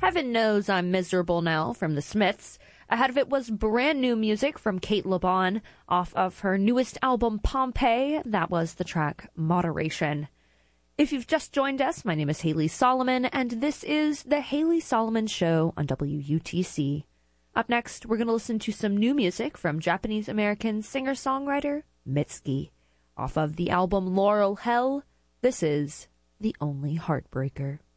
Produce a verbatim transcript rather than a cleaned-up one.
Heaven Knows I'm Miserable Now from The Smiths. Ahead of it was brand new music from Kate LeBon off of her newest album, Pompeii. That was the track Moderation. If you've just joined us, my name is Haley Solomon, and this is The Haley Solomon Show on W U T C. Up next, we're going to listen to some new music from Japanese-American singer-songwriter Mitski. Off of the album Laurel Hell, this is The Only Heartbreaker.